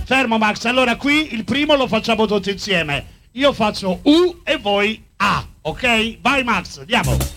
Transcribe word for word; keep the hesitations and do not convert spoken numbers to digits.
Fermo Max, allora qui il primo lo facciamo tutti insieme. Io faccio U e voi A, ok? Vai Max, andiamo.